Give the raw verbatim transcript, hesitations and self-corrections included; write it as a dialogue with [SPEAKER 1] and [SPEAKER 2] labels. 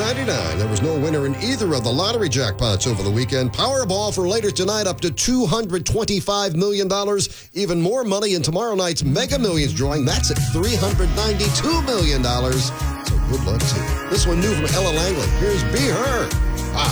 [SPEAKER 1] ninety-nine. There was no winner in either of the lottery jackpots over the weekend. Powerball for later tonight up to two hundred twenty-five million dollars. Even more money in tomorrow night's Mega Millions drawing. That's at three hundred ninety-two million dollars. So good luck to you. This one new from Ella Langley. Here's Be Her.